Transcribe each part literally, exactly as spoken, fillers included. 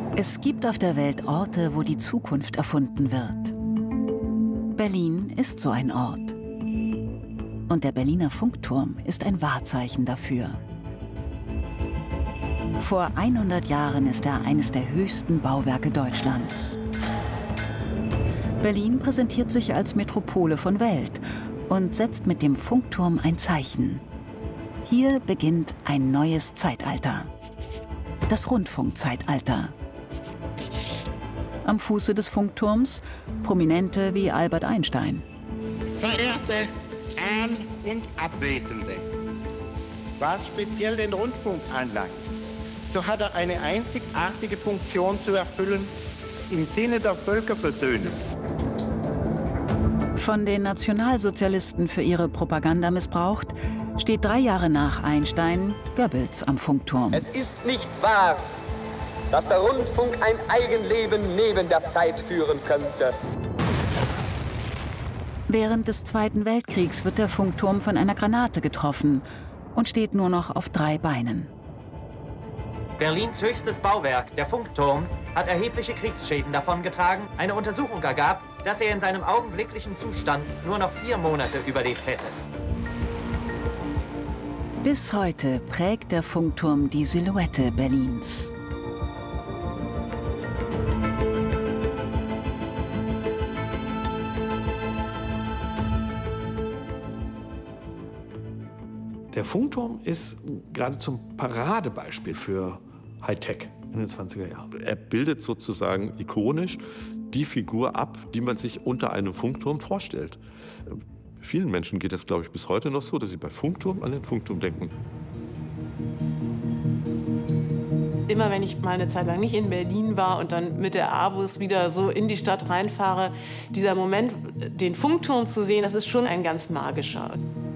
Es gibt auf der Welt Orte, wo die Zukunft erfunden wird. Berlin ist so ein Ort. Und der Berliner Funkturm ist ein Wahrzeichen dafür. Vor hundert Jahren ist er eines der höchsten Bauwerke Deutschlands. Berlin präsentiert sich als Metropole von Welt und setzt mit dem Funkturm ein Zeichen. Hier beginnt ein neues Zeitalter. Das Rundfunkzeitalter. Am Fuße des Funkturms Prominente wie Albert Einstein. Verehrte An- und Abwesende, was speziell den Rundfunk anlangt, so hat er eine einzigartige Funktion zu erfüllen im Sinne der Völkerversöhnung. Von den Nationalsozialisten für ihre Propaganda missbraucht, steht drei Jahre nach Einstein Goebbels am Funkturm. Es ist nicht wahr, dass der Rundfunk ein Eigenleben neben der Zeit führen könnte. Während des Zweiten Weltkriegs wird der Funkturm von einer Granate getroffen und steht nur noch auf drei Beinen. Berlins höchstes Bauwerk, der Funkturm, hat erhebliche Kriegsschäden davongetragen. Eine Untersuchung ergab, dass er in seinem augenblicklichen Zustand nur noch vier Monate überlebt hätte. Bis heute prägt der Funkturm die Silhouette Berlins. Der Funkturm ist geradezu ein Paradebeispiel für Hightech in den zwanziger Jahren. Er bildet sozusagen ikonisch die Figur ab, die man sich unter einem Funkturm vorstellt. Vielen Menschen geht es, glaube ich, bis heute noch so, dass sie bei Funkturm an den Funkturm denken. Immer wenn ich mal eine Zeit lang nicht in Berlin war und dann mit der Abus wieder so in die Stadt reinfahre, dieser Moment, den Funkturm zu sehen, das ist schon ein ganz magischer.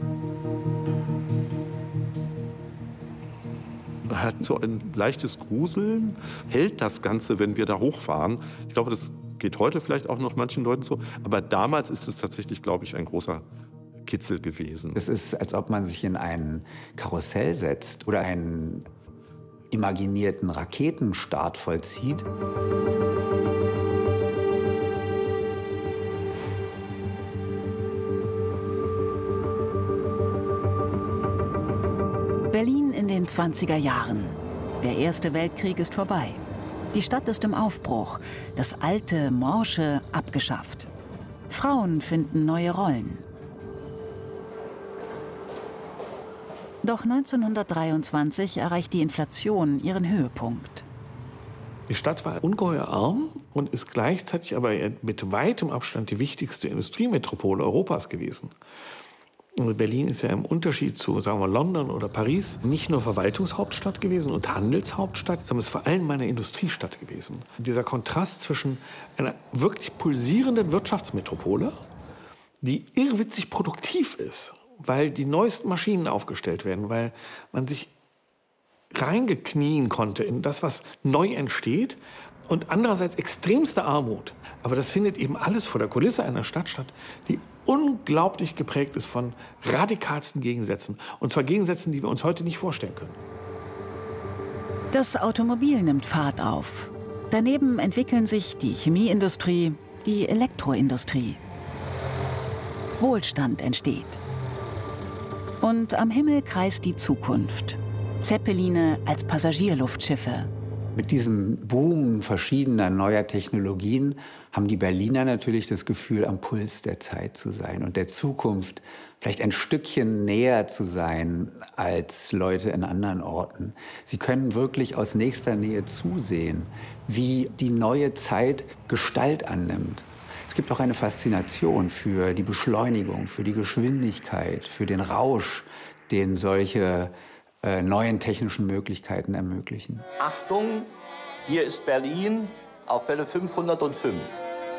Hat so ein leichtes Gruseln, hält das Ganze, wenn wir da hochfahren. Ich glaube, das geht heute vielleicht auch noch manchen Leuten so. Aber damals ist es tatsächlich, glaube ich, ein großer Kitzel gewesen. Es ist, als ob man sich in ein Karussell setzt oder einen imaginierten Raketenstart vollzieht. Berlin in den zwanziger Jahren. Der Erste Weltkrieg ist vorbei. Die Stadt ist im Aufbruch. Das alte, morsche abgeschafft. Frauen finden neue Rollen. Doch neunzehnhundertdreiundzwanzig erreicht die Inflation ihren Höhepunkt. Die Stadt war ungeheuer arm und ist gleichzeitig aber mit weitem Abstand die wichtigste Industriemetropole Europas gewesen. Und Berlin ist ja im Unterschied zu, sagen wir, London oder Paris nicht nur Verwaltungshauptstadt gewesen und Handelshauptstadt, sondern es ist vor allem eine Industriestadt gewesen. Dieser Kontrast zwischen einer wirklich pulsierenden Wirtschaftsmetropole, die irrwitzig produktiv ist, weil die neuesten Maschinen aufgestellt werden, weil man sich reingeknien konnte in das, was neu entsteht, und andererseits extremste Armut. Aber das findet eben alles vor der Kulisse einer Stadt statt, die unglaublich geprägt ist von radikalsten Gegensätzen. Und zwar Gegensätzen, die wir uns heute nicht vorstellen können. Das Automobil nimmt Fahrt auf. Daneben entwickeln sich die Chemieindustrie, die Elektroindustrie. Wohlstand entsteht. Und am Himmel kreist die Zukunft. Zeppeline als Passagierluftschiffe. Mit diesem Boom verschiedener neuer Technologien haben die Berliner natürlich das Gefühl, am Puls der Zeit zu sein und der Zukunft vielleicht ein Stückchen näher zu sein als Leute in anderen Orten. Sie können wirklich aus nächster Nähe zusehen, wie die neue Zeit Gestalt annimmt. Es gibt auch eine Faszination für die Beschleunigung, für die Geschwindigkeit, für den Rausch, den solche äh, neuen technischen Möglichkeiten ermöglichen. Achtung, hier ist Berlin auf Welle fünfhundertfünf.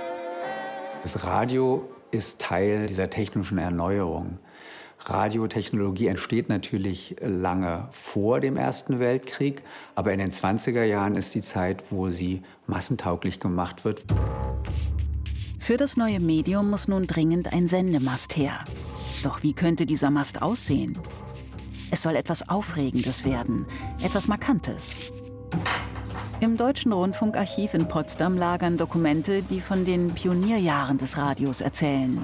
Das Radio ist Teil dieser technischen Erneuerung. Radiotechnologie entsteht natürlich lange vor dem Ersten Weltkrieg, aber in den zwanziger Jahren ist die Zeit, wo sie massentauglich gemacht wird. Für das neue Medium muss nun dringend ein Sendemast her. Doch wie könnte dieser Mast aussehen? Es soll etwas Aufregendes werden, etwas Markantes. Im Deutschen Rundfunkarchiv in Potsdam lagern Dokumente, die von den Pionierjahren des Radios erzählen.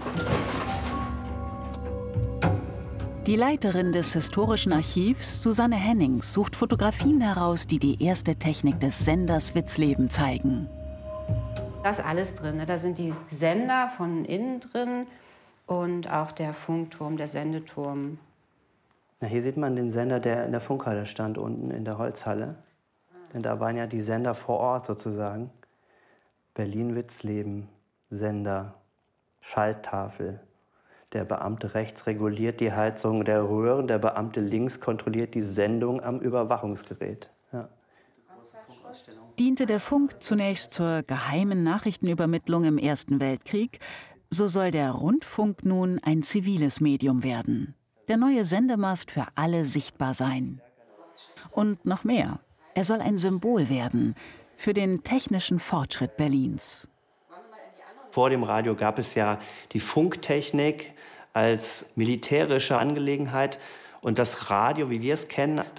Die Leiterin des Historischen Archivs, Susanne Hennings, sucht Fotografien heraus, die die erste Technik des Senders Witzleben zeigen. Da ist alles drin. Da sind die Sender von innen drin und auch der Funkturm, der Sendeturm. Na, hier sieht man den Sender, der in der Funkhalle stand, unten in der Holzhalle. Denn da waren ja die Sender vor Ort sozusagen. Berlin-Witzleben, Sender, Schalttafel. Der Beamte rechts reguliert die Heizung der Röhren, der Beamte links kontrolliert die Sendung am Überwachungsgerät. Ja. Diente der Funk zunächst zur geheimen Nachrichtenübermittlung im Ersten Weltkrieg, so soll der Rundfunk nun ein ziviles Medium werden. Der neue Sendemast für alle sichtbar sein. Und noch mehr. Er soll ein Symbol werden für den technischen Fortschritt Berlins. Vor dem Radio gab es ja die Funktechnik als militärische Angelegenheit. Und das Radio, wie wir es kennen,